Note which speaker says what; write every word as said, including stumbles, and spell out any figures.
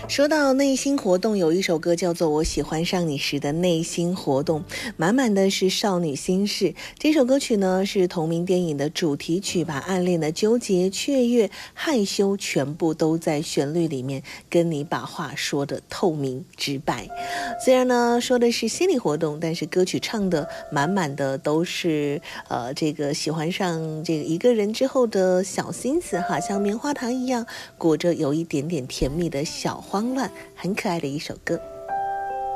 Speaker 1: 说到内心活动，有一首歌叫做《我喜欢上你时的内心活动》，满满的是少女心事。这首歌曲呢是同名电影的主题曲，把暗恋的纠结、雀跃、害羞全部都在旋律里面跟你把话说的透明直白。虽然呢说的是心理活动，但是歌曲唱的满满的都是呃这个喜欢上这个一个人之后的小心思哈，像棉花糖一样裹着有一点点甜蜜的小慌乱，很可爱的一首歌。